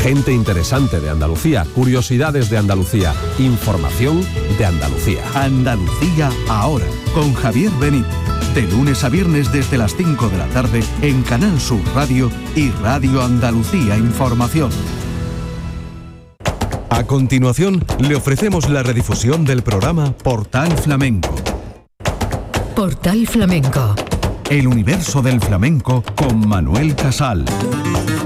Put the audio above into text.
Gente interesante de Andalucía, curiosidades de Andalucía, información de Andalucía. Andalucía ahora, con Javier Benítez. De lunes a viernes desde las 5 de la tarde en Canal Sur Radio y Radio Andalucía Información. A continuación, le ofrecemos la redifusión del programa Portal Flamenco. Portal Flamenco. El universo del flamenco con Manuel Casal.